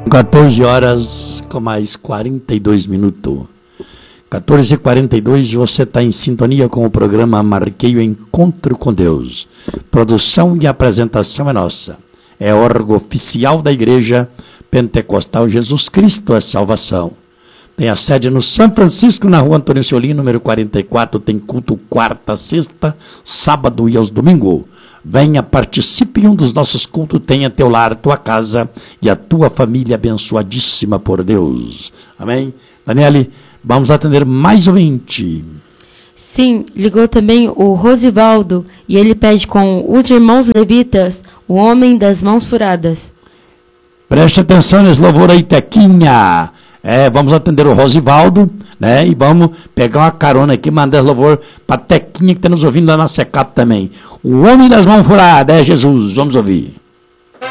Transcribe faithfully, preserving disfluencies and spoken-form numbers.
quatorze horas com mais quarenta e dois minutos. quatorze e quarenta e dois, você está em sintonia com o programa Marquei o Encontro com Deus. Produção e apresentação é nossa. É órgão oficial da Igreja Pentecostal Jesus Cristo é Salvação. Tem a sede no São Francisco, na rua Antônio Cioli, número quarenta e quatro. Tem culto quarta, sexta, sábado e aos domingos. Venha, participe em um dos nossos cultos, tenha teu lar, tua casa e a tua família abençoadíssima por Deus. Amém? Daniele, vamos atender mais ouvinte. Sim, ligou também o Rosivaldo e ele pede com os irmãos levitas, o homem das mãos furadas. Preste atenção nesse louvor aí, Tequinha. É, vamos atender o Rosivaldo, né? E vamos pegar uma carona aqui, mandar louvor para Tequinha que está nos ouvindo lá na Secap também. O homem das mãos furadas é Jesus. Vamos ouvir.